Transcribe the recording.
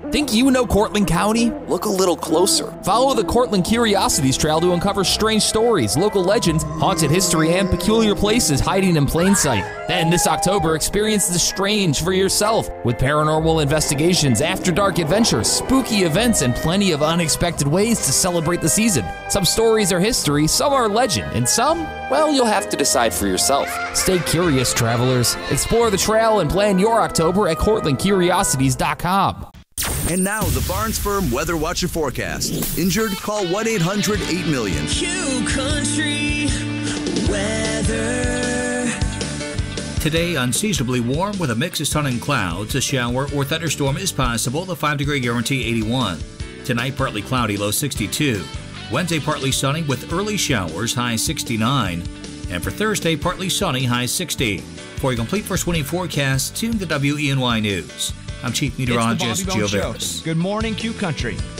Think you know Cortland County? Look a little closer. Follow the Cortland Curiosities Trail to uncover strange stories, local legends, haunted history, and peculiar places hiding in plain sight. Then this October, experience the strange for yourself with paranormal investigations, after-dark adventures, spooky events, and plenty of unexpected ways to celebrate the season. Some stories are history, some are legend, and some, well, you'll have to decide for yourself. Stay curious, travelers. Explore the trail and plan your October at CortlandCuriosities.com. And now, the Barnes Firm Weather Watch and Forecast. Injured? Call 1-800-8-million. Q Country Weather. Today, unseasonably warm with a mix of sun and clouds. A shower or thunderstorm is possible. The 5-degree guarantee 81. Tonight, partly cloudy, low 62. Wednesday, partly sunny with early showers, high 69. And for Thursday, partly sunny, high 60. For a complete first 20 forecast, tune the WENY News. I'm Chief Meteorologist Joe Vargas. Good morning, Q Country.